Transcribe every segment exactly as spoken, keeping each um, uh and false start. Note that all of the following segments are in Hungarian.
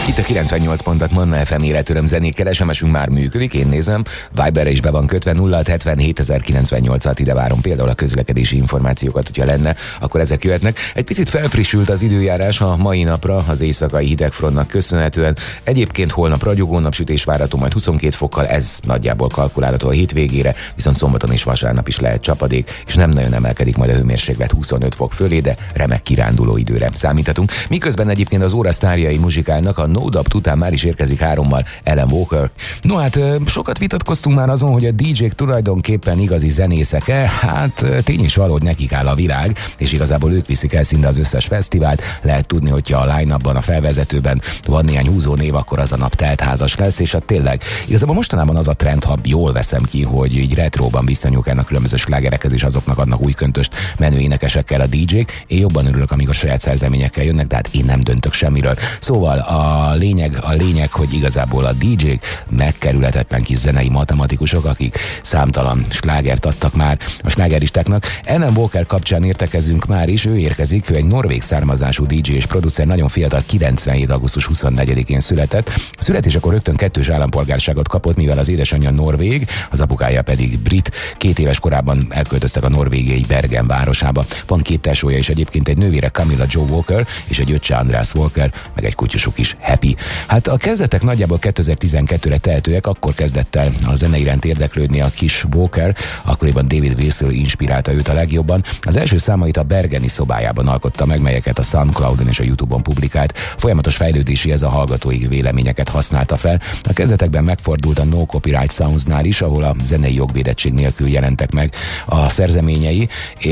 Itt a kilencvennyolc pontot Manna ef em életöröm zenékkel, es em esünk már működik, én nézem, Viberre is be van kötve, nulla hat hetvenhét ezerkilencvennyolcat, ide várom például a közlekedési információkat, hogyha lenne, akkor ezek jöhetnek. Egy picit felfrissült az időjárás a mai napra, az éjszakai hidegfrontnak köszönhetően. Egyébként holnap ragyogó napsütés várható majd huszonkét fokkal, ez nagyjából kalkulálható a hétvégére, viszont szombaton és vasárnap is lehet csapadék, és nem nagyon emelkedik majd a hőmérséklet huszonöt fok fölé, de remek kiránduló időre számíthatunk. Miközben egyébként az óra sztárjai muzsikálnak, a No Doubt után már is érkezik hárommal Alan Walker. No hát sokat vitatkoztunk már azon, hogy a dé jék tulajdonképpen igazi zenészek-e, hát tény is való, hogy nekik áll a világ, és igazából ők viszik el szinte az összes fesztivált. Lehet tudni, hogyha a line-upban, a felvezetőben van néhány húzó név, akkor az a nap teltházas lesz, és hát tényleg igazából mostanában az a trend, ha jól veszem ki, hogy így retróban visszanyúlnak különböző slágerekhez, és azoknak adnak új köntöst menő énekesekkel a dé jék. Én jobban örülök, amikor saját szerzeményekkel jönnek, de hát én nem döntök semmiről. Szóval a lényeg, a lényeg, hogy igazából a dé jék megkerülhetetlen kis zenei matematikusok, akik számtalan slágert adtak már a slágeristáknak. Alan Walker kapcsán értekezünk már is, ő érkezik, ő egy norvég származású dé jé és producer, nagyon fiatal, kilencvenhét augusztus huszonnegyedikén született. A születésekor rögtön kettős állampolgárságot kapott, mivel az édesanyja norvég, az apukája pedig brit. Két éves korában elköltöztek a norvégiai Bergen városába. Van két tesója és egyébként egy nővére, Camilla Joe Walker, és egy öccse, Andreas Walker, meg egy kutyusuk is, Happy. Hát a kezdetek nagyjából kétezer-tizenkettőre tehetőek, akkor kezdett el a zene iránt érdeklődni a kis Walker, akkoriban David Wilson inspirálta őt a legjobban. Az első számait a bergeni szobájában alkotta meg, melyeket a SoundCloudon és a YouTube-on publikált. Folyamatos fejlődéséhez a hallgatói véleményeket használta fel. A kezdetekben megfordult a No Copyright Soundsnál is, ahol a zenei jogvédettség nélkül jelentek meg a szerzeményei,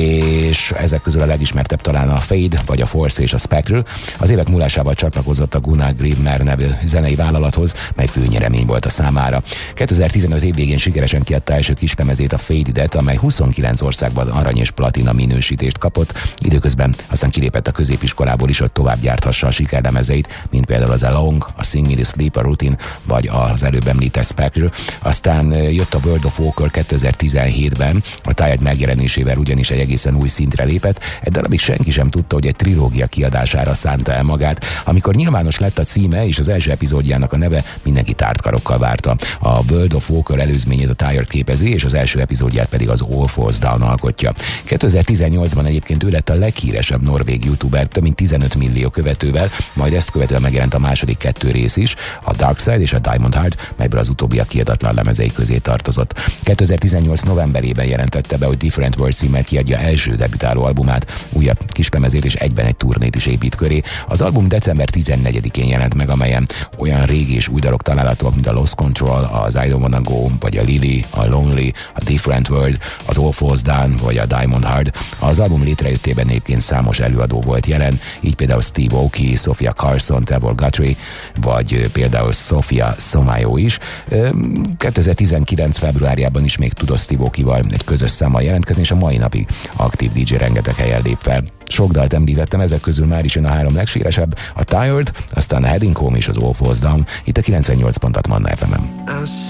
és ezek közül a legismertebb talán a Fade, vagy a Force és a Spectral. Az évek múlásával csatlakozott a Gunnar Grimmer nevű zenei vállalathoz, mely főnyeremény volt a számára. kétezer-tizenöt év végén sikeresen kiadta első kislemezét, a Faded-et, amely huszonkilenc országban arany és platina minősítést kapott. Időközben aztán kilépett a középiskolából is, hogy tovább gyárthassa a sikerlemezeit, mint például az Along, a Sing Me The Sleep, a Routine, vagy az előbb említett Spectral. Aztán jött a World of Walker kétezer-tizenhétben, a Tired megjelenésével ugyanis egy egészen új szintre lépett. Egy darabig senki sem tudta, hogy egy trilógia kiadására szánta el magát. Amikor nyilvános lett a címe és az első epizódjának a neve, mindenki tártkarokkal várta. A World of Walker előzményét a Tired képezi, és az első epizódját pedig az All Falls Down alkotja. kétezer-tizennyolcban egyébként ő lett a leghíresebb norvég youtuber, több mint tizenöt millió követővel, majd ezt követően megjelent a második kettő rész is, a Dark Side és a Diamond Heart, melyből az utóbbi a kiadatlan lemezei közé tartozott. kétezer-tizennyolc novemberében jelentette be, hogy Different World címmel kiadja első debütáló albumát, újabb kislemezét és egyben egy turnét is épít köré. Az album december tizennegyedikén jelent meg, amelyen olyan régi és új dalok találhatóak, mint a Lost Control, az I Don't Wanna Go, vagy a Lily, a Lonely, a Different World, az All Falls Down, vagy a Diamond Heart. Az album létrejöttében egyébként számos előadó volt jelen, így például Steve Aoki, Sofia Carson, Trevor Guthrie, vagy például Sofia Somayo is. kétezer-tizenkilenc februárjában is még tudott Steve Aokival egy közös számmal jelentkezni, és a mai napig aktív dé jé rengeteg helyen lép fel. Sok dalt említettem, ezek közül már is jön a három legsíresebb, a Tired, aztán a Heading Home és az All Falls Down, itt a kilencvennyolc pontot Manna ef em-en.